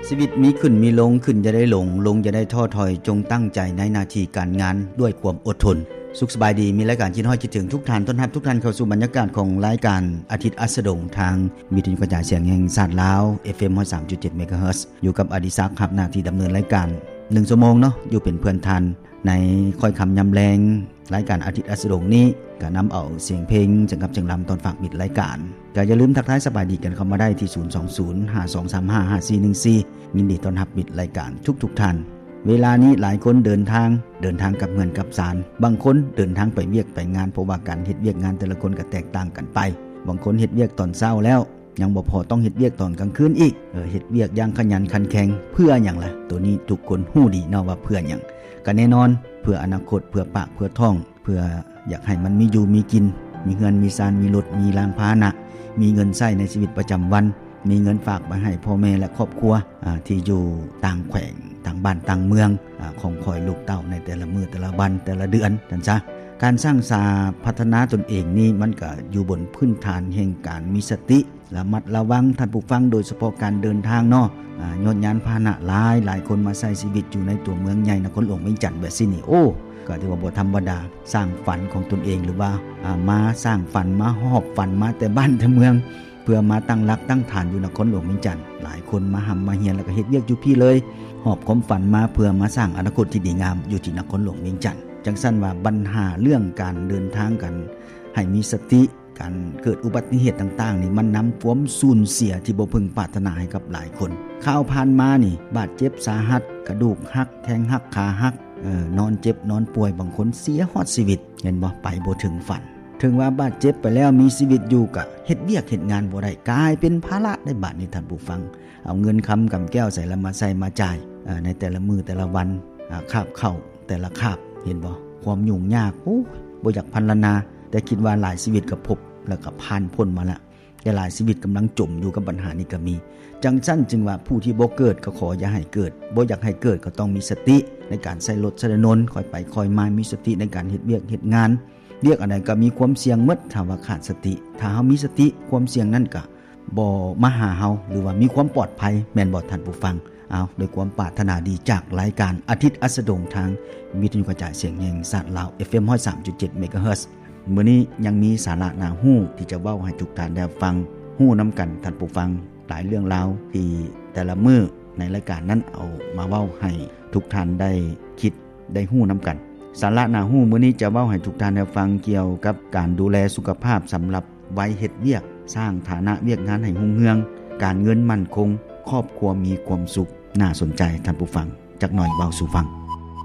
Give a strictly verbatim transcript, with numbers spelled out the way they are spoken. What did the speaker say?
ชีวิตมีขึ้นมีลงขึ้นจะได้ลงลงจะได้ท้อถอยจงตั้งใจในหน้าที่การงานด้วยความอดทนสุขสบายดีมีรายการคิดฮอดคิดถึงทุกท่านต้อนรับทุกท่านเข้าสู่บรรยากาศของรายการอาทิตย์อัสดงทางวิทยุกระจายเสียงแห่งชาติลาว เอฟ เอ็ม สามจุดเจ็ด เมกะเฮิรตซ์อยู่กับอดิศักดิ์ครับหน้าที่ดำเนินรายการหนึ่งชั่วโมงเนาะอยู่เป็นเพื่อนท่านในค่อยคำยำแรงรายการอาทิตย์อัสดงนี้ก็นำเอาเสียงเพลงจังกับจังลำตอนฝากมิดรายการก็อย่าลืมทักทายสบายดีกันเข้ามาได้ที่ศูนย์ สอง ศูนย์ ห้า สอง สาม ห้า ห้า สี่ หนึ่ง สี่ ยินดีต้อนรับมิดรายการทุกๆท่านเวลานี้หลายคนเดินทางเดินทางกับเงินกับสารบางคนเดินทางไปเวียกไปงานเพราะว่าการเฮ็ดเวียกงานแต่ละคนก็แตกต่างกันไปบางคนเฮ็ดเวียกตอนเช้าแล้วยังบ่พอต้องเฮ็ดเวียกตอนกลางคืนอีกเออเฮ็ดเวียกอย่างขยันขันแข็งเพื่อหยังล่ะตัวนี้ทุกคนฮู้ดีเนาะว่าเพื่อหยังก็แน่นอนเพื่ออนาคตเพื่อปากเพื่อท้องเพื่ออยากให้มันมีอยู่มีกินมีเงินมีซานมีรถมีลานพาหนะมีเงินใช้ในชีวิตประจำวันมีเงินฝากไปให้พ่อแม่และครอบครัวที่อยู่ต่างแขวงต่างบ้านต่างเมืองของคอยลูกเต้าในแต่ละมื้อแต่ละวันแต่ละเดือนจังซะการสร้างสาพัฒนาตนเองนี่มันก็อยู่บนพื้นฐานแห่งการมีสติระมัดระวังท่านผู้ฟังโดยเฉพาะการเดินทางเนาะยนต์ยานพาหนะหลายหลายคนมาใช้ชีวิตอยู่ในตัวเมืองใหญ่นครหลวงเวียงจันทน์แบบนี้โอ้ก็ถือว่าบ่ธรรมดาสร้างฝันของตนเองหรือว่ามาสร้างฝันมาหอบฝันมาแต่บ้านแต่เมืองเพื่อมาตั้งรักตั้งฐานอยู่นครหลวงเวียงจันทน์หลายคนมาหำมาเฮียนแล้วก็เฮ็ดเวียกอยู่พี่เลยหอบความฝันมาเพื่อมาสร้างอนาคตที่ดีงามอยู่ที่นครหลวงเวียงจันทน์จังซั่นว่าปัญหาเรื่องการเดินทางกันให้มีสติการเกิดอุบัติเหตุต่างๆนี่มันนำความสูญเสียที่บ่พึงปรารถนาให้กับหลายคนข่าวผ่านมานี่บาดเจ็บสาหัสกระดูกหักแข้งหักขาหักเอ่อนอนเจ็บนอนป่วยบางคนเสียฮอดชีวิตเห็นบ่ไปบ่ถึงฝันถึงว่าบาดเจ็บไปแล้วมีชีวิตอยู่ก็เฮ็ดเวียกเฮ็ดงานบ่ได้กลายเป็นภาระในบาดนี้ท่านผู้ฟังเอาเงินคำกำแก้วใส่ละมาใส่มาจ่ายเอ่อในแต่ละมื้อแต่ละวันอ่าคาบเข้าแต่ละคาบเห็นบ่ความยุ่งยากโอ้บ่อยากพรรณนาแต่คิดว่าหลายชีวิตก็พบแล้วก็ผ่านพ้นมาแล้วแต่หลายชีวิตกำลังจมอยู่กับปัญหานี้ก็มีจังซั่นจึงว่าผู้ที่บ่เกิดก็ขออย่าให้เกิดบ่อยากให้เกิดก็ต้องมีสติในการใช้รถใช้ถนนค่อยไปค่อยมามีสติในการเฮ็ดเวียกเฮ็ดงานเรียกอะไรก็มีความเสี่ยงหมดถ้าว่าขาดสติถ้าเฮามีสติความเสี่ยงนั้นก็บ่มาหาเฮาหรือว่ามีความปลอดภัยแม่นบ่ท่านผู้ฟังเอาด้วยความปรารถนาดีจากรายการอาทิตย์อัสดงทางวิทยุกระจายเสียงแห่งชาติลาว เอฟ เอ็ม สามจุดเจ็ด เมกะเฮิรตซ์มื้อนี้ยังมีสาระน่าฮู้ที่จะเว้าให้ทุกท่านได้ฟังฮู้นํากันท่านผู้ฟังหลายเรื่องราวที่แต่ละมื้อในรายการนั้นเอามาเว้าให้ทุกท่านได้คิดได้ฮู้นํากันสาระน่าฮู้มื้อนี้จะเว้าให้ทุกท่านได้ฟังเกี่ยวกับการดูแลสุขภาพสําหรับวัยเฮ็ดเวียกสร้างฐานะเวียกงานให้รุ่งเรืองการเงินมั่นคงครอบครัวมีความสุขน่าสนใจท่านผู้ฟังจักหน่อยเว้าสู่ฟัง